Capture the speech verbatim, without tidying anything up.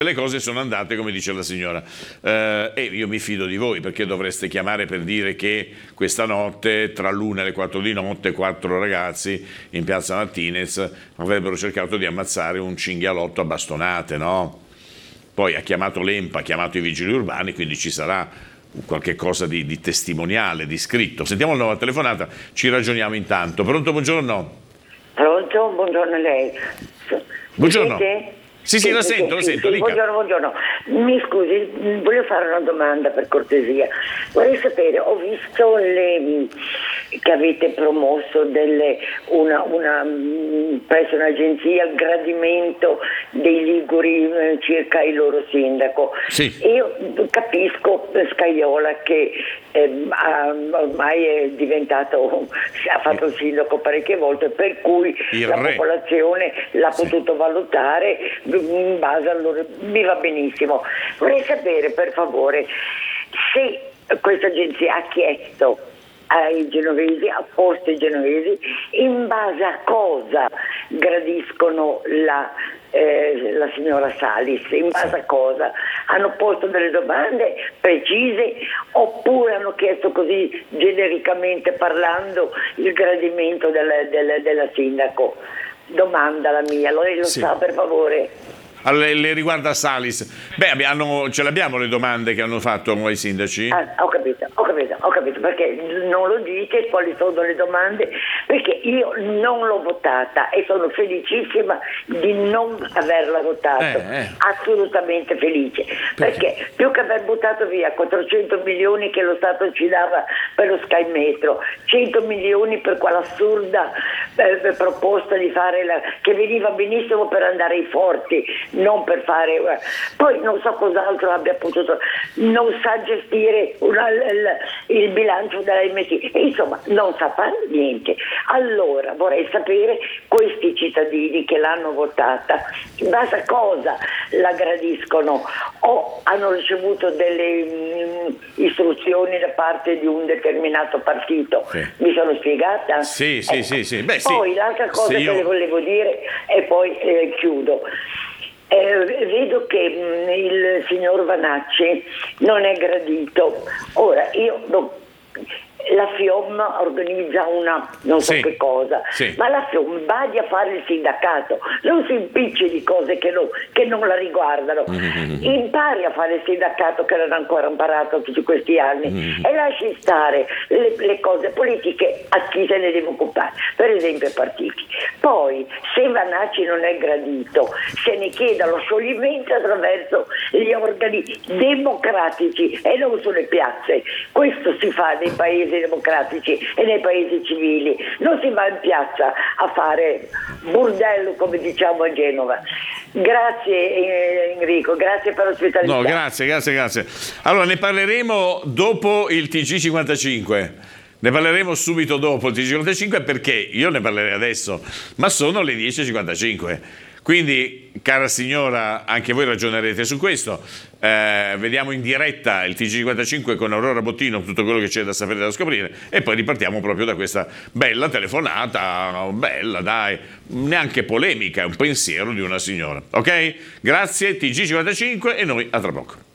Le cose sono andate come dice la signora eh, e io mi fido di voi, perché dovreste chiamare per dire che questa notte tra l'una e le quattro di notte quattro ragazzi in piazza Martinez avrebbero cercato di ammazzare un cinghialotto a bastonate, no? Poi ha chiamato l'E M P, ha chiamato i vigili urbani, quindi ci sarà qualche cosa di, di testimoniale, di scritto. Sentiamo la nuova telefonata, ci ragioniamo intanto. Pronto, buongiorno? Pronto, buongiorno a lei. Buongiorno. Sente? Sì, sì, la sento, la sì, sento, sì, dica. buongiorno, buongiorno. Mi scusi, voglio fare una domanda per cortesia. Vorrei sapere, ho visto le, che avete promosso delle, una, una, presso un'agenzia il gradimento dei liguri eh, circa il loro sindaco. Sì. Io capisco Scajola che eh, ha, ormai è diventato, ha fatto il sindaco parecchie volte, per cui Il la re. popolazione l'ha Sì. potuto valutare in base al loro, mi va benissimo. Vorrei sapere per favore se questa agenzia ha chiesto ai genovesi, ha posto ai genovesi in base a cosa gradiscono la, eh, la signora Salis, in base a cosa hanno posto delle domande precise oppure hanno chiesto così genericamente parlando il gradimento della, della, della sindaco. Domanda la mia, lei lo Sì. sa per favore? Allora, le riguarda Salis. Beh, abbiamo, ce l'abbiamo le domande che hanno fatto ai sindaci? Ah, ho capito, ho capito, ho capito, perché non lo dice quali sono le domande, perché io non l'ho votata e sono felicissima di non averla votata, Eh, eh. assolutamente felice, perché? perché più che aver buttato via quattrocento milioni che lo Stato ci dava per lo Sky Metro, cento milioni per quell'assurda eh, proposta di fare la, che veniva benissimo per andare ai forti, non per fare, poi non so cos'altro abbia potuto, non sa gestire una, il, il bilancio della M S, insomma non sa fare niente. Allora vorrei sapere questi cittadini che l'hanno votata in base a cosa la gradiscono, o hanno ricevuto delle mh, istruzioni da parte di un determinato partito. Sì. Mi sono spiegata? Sì, sì, Ecco. sì, sì. Beh, Poi sì. l'altra cosa Se che io- le volevo dire e poi eh, chiudo. Eh, vedo che mh, il signor Vanacci non è gradito. Ora, io no, la FIOM organizza una non so Sì, che cosa, sì. ma la FIOM vadi a fare il sindacato, non si impicci di cose che, no, che non la riguardano. Mm-hmm. Impari a fare il sindacato che non ha ancora imparato tutti questi anni mm-hmm. e lasci stare le, le cose politiche a chi se ne deve occupare, per esempio i partiti. Poi, se Vanacci non è gradito, se ne chieda lo scioglimento attraverso gli organi democratici e non sulle piazze. Questo si fa nei paesi democratici e nei paesi civili, non si va in piazza a fare burdello come diciamo a Genova. Grazie eh, Enrico, grazie per l'ospitalità. No, grazie, grazie, grazie. Allora, ne parleremo dopo il T G cinquantacinque. Ne parleremo subito dopo il T G cinquantacinque perché io ne parlerei adesso, ma sono le dieci e cinquantacinque. Quindi, cara signora, anche voi ragionerete su questo. Eh, vediamo in diretta il T G cinquantacinque con Aurora Bottino, tutto quello che c'è da sapere e da scoprire, e poi ripartiamo proprio da questa bella telefonata, bella dai, neanche polemica, è un pensiero di una signora. Ok? Grazie, T G cinquantacinque e noi a tra poco.